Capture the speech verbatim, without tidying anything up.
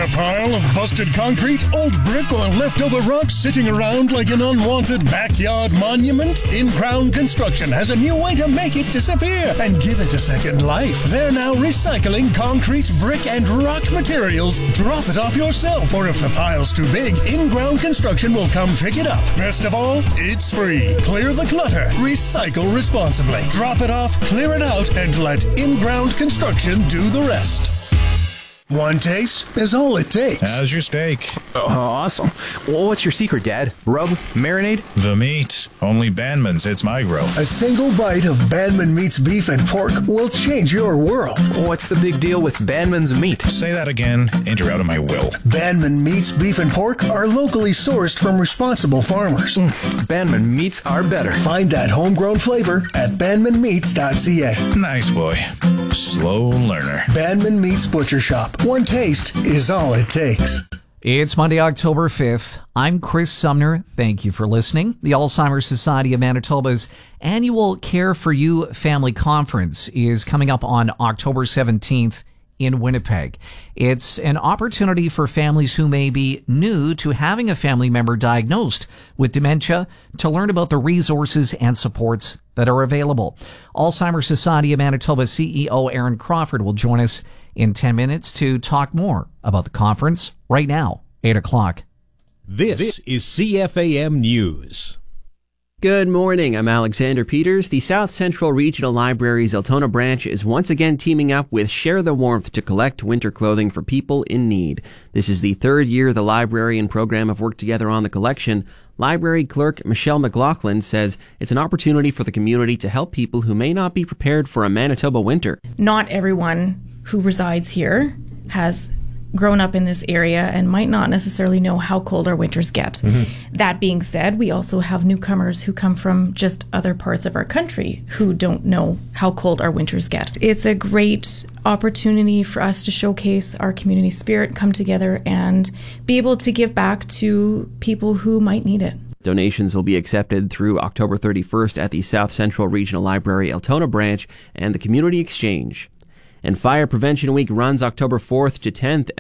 A pile of busted concrete, old brick, or leftover rocks sitting around like an unwanted backyard monument? In-Crown Construction has a new way to make it disappear and give it a second life. They're now recycling concrete, brick, and rock materials. Drop it off yourself, or if the pile's too big, In-Ground Construction will come pick it up. Best of all, it's free. Clear the clutter. Recycle responsibly. Drop it off, clear it out, and let In-Ground Construction do the rest. One taste is all it takes. How's your steak? Oh, awesome. Well, what's your secret, Dad? Rub? Marinade? The meat. Only Bandman's hits my grill. A single bite of Bandman Meat's beef and pork will change your world. What's the big deal with Bandman's meat? Say that again, and you're out of my will. Bandman Meat's beef and pork are locally sourced from responsible farmers. Mm, Bandman meats are better. Find that homegrown flavor at bandman meats dot c a. Nice boy. Slow learner. Bandman Meat's Butcher Shop. One taste is all it takes. It's Monday, October fifth. I'm Chris Sumner. Thank you for listening. The Alzheimer's Society of Manitoba's annual Care for You Family Conference is coming up on October seventeenth in Winnipeg. It's an opportunity for families who may be new to having a family member diagnosed with dementia to learn about the resources and supports that are available. Alzheimer's Society of Manitoba C E O Aaron Crawford will join us in ten minutes to talk more about the conference right now, eight o'clock. This is C F A M News. Good morning. I'm Alexander Peters. The South Central Regional Library's Altona branch is once again teaming up with Share the Warmth to collect winter clothing for people in need. This is the third year the library and program have worked together on the collection. Library clerk Michelle McLaughlin says it's an opportunity for the community to help people who may not be prepared for a Manitoba winter. Not everyone who resides here has grown up in this area and might not necessarily know how cold our winters get. Mm-hmm. That being said, we also have newcomers who come from just other parts of our country who don't know how cold our winters get. It's a great opportunity for us to showcase our community spirit, come together, and be able to give back to people who might need it. Donations will be accepted through October thirty-first at the South Central Regional Library Altona branch and the Community Exchange. And Fire Prevention Week runs October fourth to tenth.